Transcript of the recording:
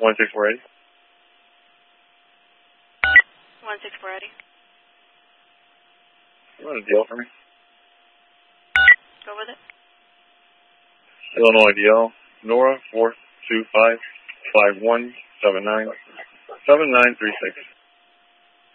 16480. 16480. You want a deal for me? Go with it. Illinois DL, Nora 42551797936.